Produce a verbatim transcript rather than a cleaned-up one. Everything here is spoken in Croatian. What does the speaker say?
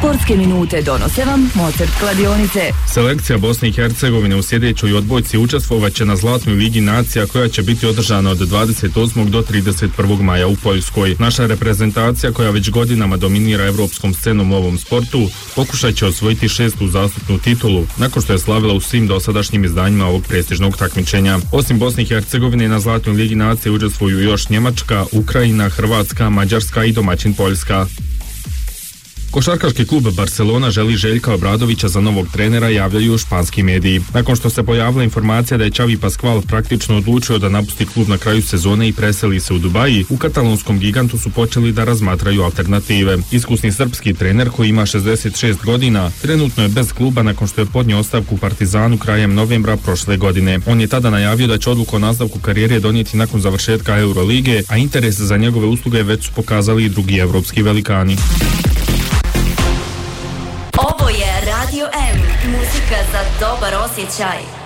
Sportske minute donose vam Mozart kladionice. Selekcija Bosne i Hercegovine u sljedećoj odbojci učestvovaće na Zlatnoj ligi nacija koja će biti održana od dvadeset osmog do trideset prvog maja u Poljskoj. Naša reprezentacija koja već godinama dominira evropskom scenom u ovom sportu pokušat će osvojiti šestu zastupnu titulu nakon što je slavila u svim dosadašnjim izdanjima ovog prestižnog takmičenja. Osim Bosne i Hercegovine na Zlatnoj ligi nacija učestvuju još Njemačka, Ukrajina, Hrvatska, Mađarska i domaćin Poljska. Košarkaški klub Barcelona želi Željka Obradovića za novog trenera, javljaju španski mediji. Nakon što se pojavila informacija da je Xavi Pascual praktično odlučio da napusti klub na kraju sezone i preseli se u Dubaji, u katalonskom gigantu su počeli da razmatraju alternative. Iskusni srpski trener koji ima šezdeset šest godina trenutno je bez kluba nakon što je podnio ostavku u Partizanu krajem novembra prošle godine. On je tada najavio da će odluku o nastavku karijere donijeti nakon završetka Eurolige, a interes za njegove usluge već su pokazali i drugi evropski velikani. Ovo je Radio M, muzika za dobar osjećaj.